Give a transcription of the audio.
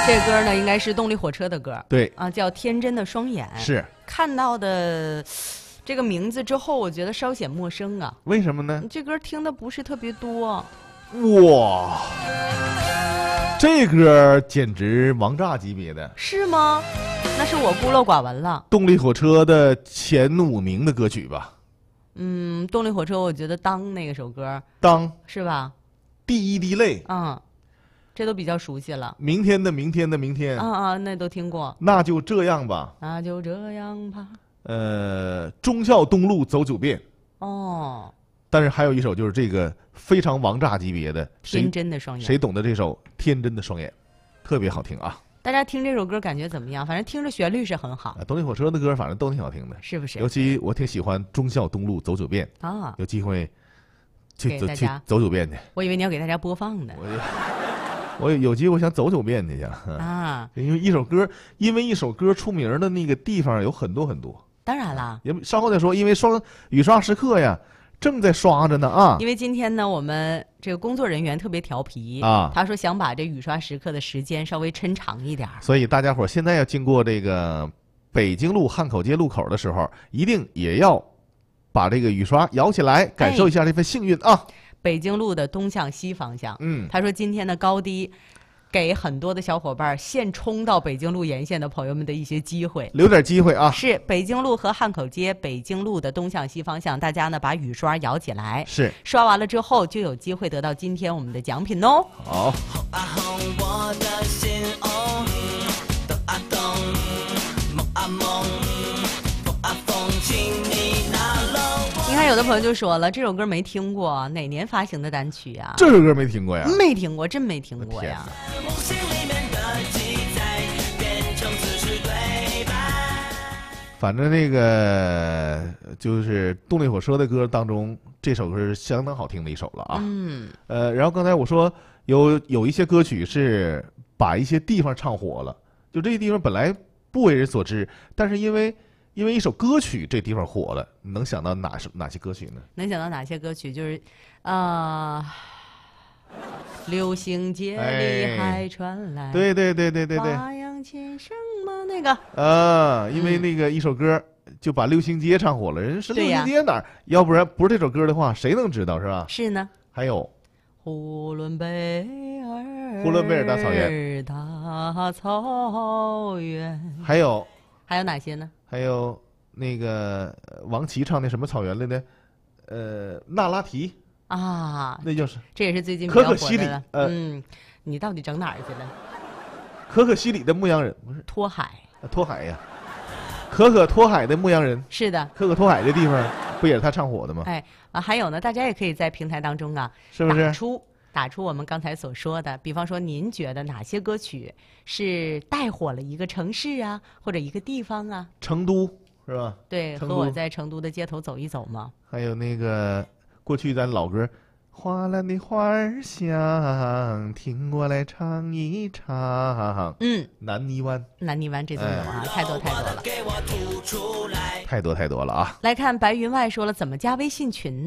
这歌呢应该是动力火车的歌， 对啊，叫《天真的双眼》。 是看到的这个名字之后，我觉得稍显陌生啊。 为什么呢？ 这歌听的不是特别多。 哇，这歌简直王炸级别的， 是吗？那是我孤陋寡闻了。 动力火车的前5名的歌曲吧。 动力火车，我觉得当那个首歌， 当是吧？ 第一滴泪， 这都比较熟悉了。 明天的明天的明天， 那都听过。 那就这样吧， 那就这样吧。 忠孝东路走9遍。 哦。 但是还有一首就是这个非常王炸级别的天真的双眼， 谁懂得这首天真的双眼，特别好听啊！ 大家听这首歌感觉怎么样？反正听着旋律是很好。 动力火车的歌反正都挺好听的， 是不是？ 尤其我挺喜欢忠孝东路走9遍啊，有机会去走9遍去。 我以为你要给大家播放呢。 我有机会我想走9遍去啊！因为一首歌出名的那个地方有很多很多。 当然啦， 也稍后再说，因为雨刷时刻呀。正在刷着呢啊！ 因为今天呢，我们这个工作人员特别调皮啊，他说想把这雨刷时刻的时间稍微抻长一点， 所以大家伙现在要经过这个北京路汉口街路口的时候，一定也要把这个雨刷摇起来，感受一下这份幸运啊！ 北京路的东向西方向，他说今天的高低。给很多的小伙伴现冲到北京路沿线的朋友们的一些机会， 留点机会啊！ 是北京路和汉口街北京路的东向西方向，大家呢把雨刷摇起来， 是刷完了之后就有机会得到今天我们的奖品哦。 好。 你看，有的朋友就说了，这首歌没听过，哪年发行的单曲呀？ 这首歌没听过呀？ 没听过，真没听过呀。 反正那个就是动力火车的歌当中，这首歌是相当好听的一首了啊。然后刚才我说有一些歌曲是把一些地方唱火了，就这些地方本来不为人所知，但是因为一首歌曲这地方火了，你能想到哪些歌曲呢？ 能想到哪些歌曲？就是流星街里还传来对花样琴声吗？那个因为那个一首歌就把流星街唱火了，人是流星街哪儿？要不然不是这首歌的话，谁能知道是吧？ 是呢。 还有呼伦贝尔大草原， 大草原。 还有哪些呢？ 还有那个王琦唱的什么草原来的？那拉提啊，那就是这也是最近比较火的了。 可可西里， 你到底整哪儿去了？ 可可西里的牧羊人不是托海， 托海呀，可可托海的牧羊人是的， 可可托海这地方不也是他唱火的吗？ 还有呢，大家也可以在平台当中啊， 是不是打出我们刚才所说的，比方说您觉得哪些歌曲是带火了一个城市啊，或者一个地方啊？ 成都是吧？ 对，和我在成都的街头走一走嘛。 还有那个过去咱老歌，花篮的花儿香，听过来唱一唱。南泥湾这种有啊，太多了， 太多了啊！ 来看白云外说了，怎么加微信群呢？